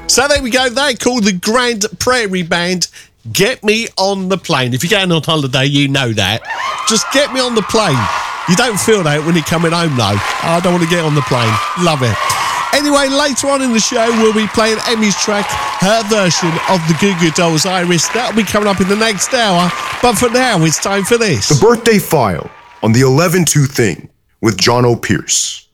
So there we go. They're called the Grand Prairie Band. Get me on the plane. If you're going on holiday, you know that. Just get me on the plane. You don't feel that when you're coming home, though. I don't want to get on the plane. Love it. Anyway, later on in the show, we'll be playing Emmy's track, her version of the Goo Goo Dolls' Iris. That'll be coming up in the next hour. But for now, it's time for this. The Birthday File on the 11-2 Thing with John O'Pierce.